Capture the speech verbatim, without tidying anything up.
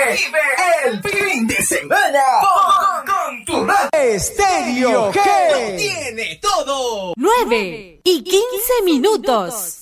Vive el fin de semana con, con tu radio. Estéreo G. Lo tiene todo. nueve y quince minutos.